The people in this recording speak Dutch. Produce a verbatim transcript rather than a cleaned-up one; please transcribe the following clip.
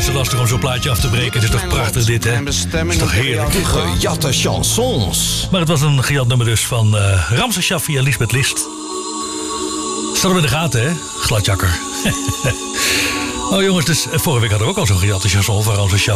is zo lastig om zo'n plaatje af te breken. Het is toch prachtig dit, hè? Het is toch heerlijk. Gejatte chansons. Maar het was een gejat nummer dus van uh, Ramses Shaffi en Lisbeth List. Staat hem in de gaten, hè? Gladjakker. Oh jongens, dus vorige week hadden we ook al zo'n gejatte chanson van Ramses Shaffi.